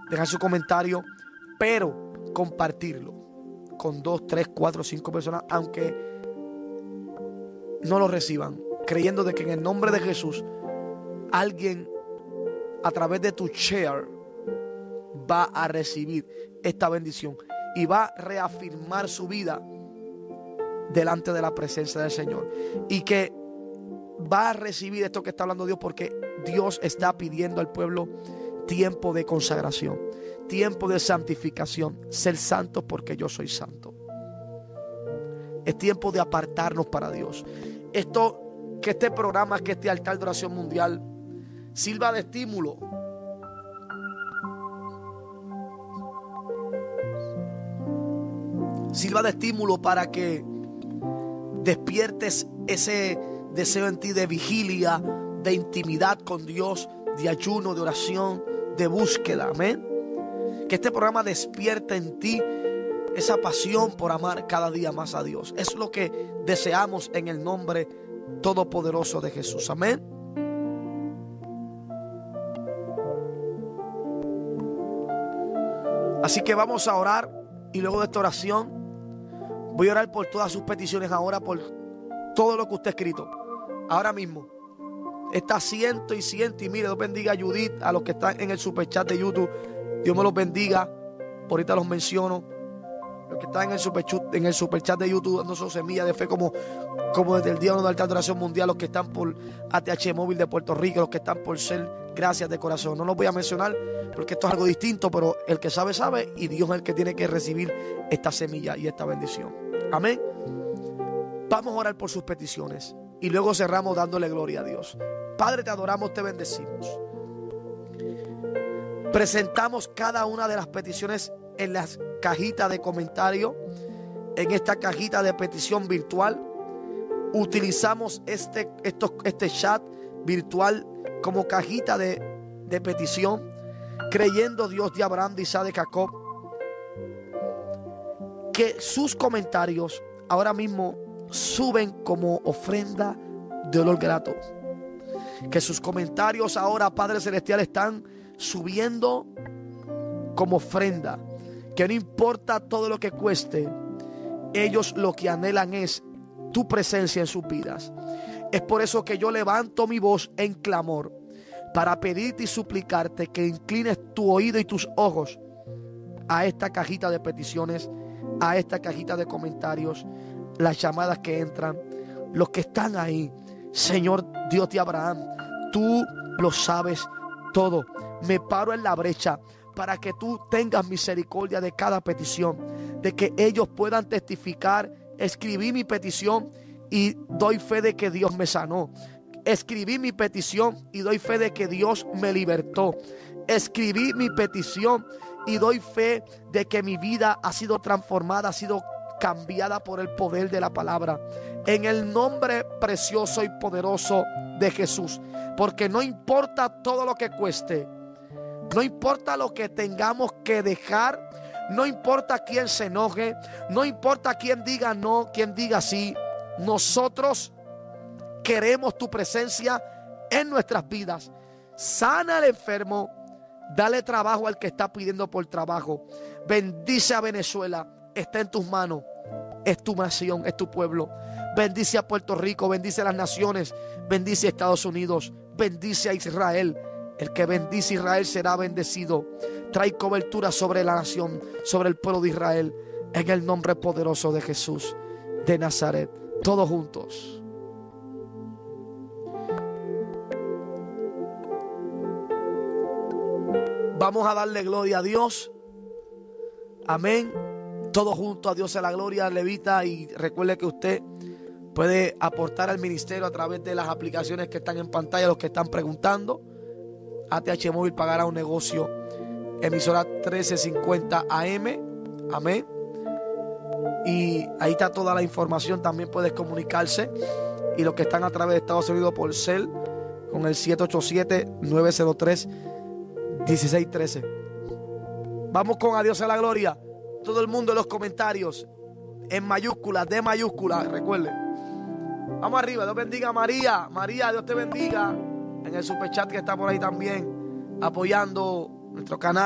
dejar su comentario, pero compartirlo con 2, 3, 4, 5 personas, aunque no lo reciban, creyendo de que en el nombre de Jesús alguien a través de tu share va a recibir esta bendición y va a reafirmar su vida delante de la presencia del Señor, y que va a recibir esto que está hablando Dios, porque Dios está pidiendo al pueblo tiempo de consagración, tiempo de santificación. Ser santos porque yo soy santo. Es tiempo de apartarnos para Dios. Que este programa, que este altar de oración mundial sirva de estímulo para que despiertes ese deseo en ti de vigilia, de intimidad con Dios, de ayuno, de oración, de búsqueda. Amén. Que este programa despierte en ti esa pasión por amar cada día más a Dios. Es lo que deseamos en el nombre todopoderoso de Jesús. Amén. Así que vamos a orar, y luego de esta oración voy a orar por todas sus peticiones ahora, por todo lo que usted ha escrito. Ahora mismo está ciento y mire, Dios bendiga a Judith, a los que están en el superchat de YouTube. Dios me los bendiga. Ahorita los menciono. Los que están en el superchat de YouTube dando su semilla de fe, como desde el día 1 del altar de oración mundial, los que están por ATH Móvil de Puerto Rico, los que están por ser gracias de corazón. No los voy a mencionar porque esto es algo distinto, pero el que sabe, sabe, y Dios es el que tiene que recibir esta semilla y esta bendición. Amén. Vamos a orar por sus peticiones y luego cerramos dándole gloria a Dios. Padre, te adoramos, te bendecimos. Presentamos cada una de las peticiones en las cajitas de comentarios, en esta cajita de petición virtual. Utilizamos este chat virtual como cajita de petición, creyendo, Dios de Abraham, de Isaac, de Jacob, que sus comentarios ahora mismo suben como ofrenda de olor grato. Que sus comentarios ahora, Padre Celestial, están subiendo como ofrenda. Que no importa todo lo que cueste, ellos lo que anhelan es tu presencia en sus vidas. Es por eso que yo levanto mi voz en clamor para pedirte y suplicarte que inclines tu oído y tus ojos a esta cajita de peticiones, a esta cajita de comentarios, las llamadas que entran, los que están ahí. Señor Dios de Abraham, tú lo sabes todo. Me paro en la brecha para que tú tengas misericordia de cada petición, de que ellos puedan testificar. Escribí mi petición y doy fe de que Dios me sanó. Escribí mi petición y doy fe de que Dios me libertó. Escribí mi petición y doy fe de que mi vida ha sido transformada, ha sido cambiada por el poder de la palabra. En el nombre precioso y poderoso de Jesús. Porque no importa todo lo que cueste, no importa lo que tengamos que dejar, no importa quién se enoje, no importa quién diga no, quién diga sí. Nosotros queremos tu presencia en nuestras vidas. Sana al enfermo, dale trabajo al que está pidiendo por trabajo. Bendice a Venezuela, está en tus manos. Es tu nación, es tu pueblo. Bendice a Puerto Rico, bendice a las naciones, bendice a Estados Unidos, bendice a Israel. El que bendice a Israel será bendecido. Trae cobertura sobre la nación, sobre el pueblo de Israel, en el nombre poderoso de Jesús de Nazaret. Todos juntos. Vamos a darle gloria a Dios. Amén. Todos juntos, a Dios sea la gloria, levita. Y recuerde que usted puede aportar al ministerio a través de las aplicaciones que están en pantalla. Los que están preguntando, ATH Móvil pagará un negocio, emisora 1350 AM. Amén. Y ahí está toda la información. También puedes comunicarse. Y los que están a través de Estados Unidos por cel, con el 787-903-1613. Vamos con a Dios sea la gloria. Todo el mundo en los comentarios, en mayúsculas, de mayúsculas, recuerden. Vamos arriba, Dios bendiga a María. María, Dios te bendiga. En el superchat que está por ahí también, apoyando nuestro canal.